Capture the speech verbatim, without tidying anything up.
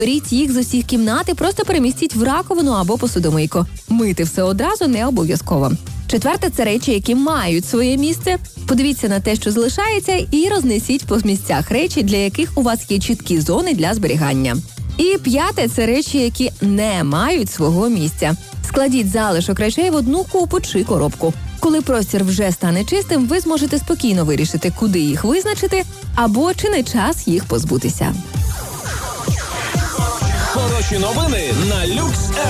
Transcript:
Беріть їх з усіх кімнат і просто перемістіть в раковину або посудомийку. Мити все одразу не обов'язково. Четверте – це речі, які мають своє місце. Подивіться на те, що залишається, і рознесіть по місцях речі, для яких у вас є чіткі зони для зберігання. І п'яте – це речі, які не мають свого місця. Складіть залишок речей в одну купу чи коробку. Коли простір вже стане чистим, ви зможете спокійно вирішити, куди їх визначити, або чи не час їх позбутися. Хороші новини на Люкс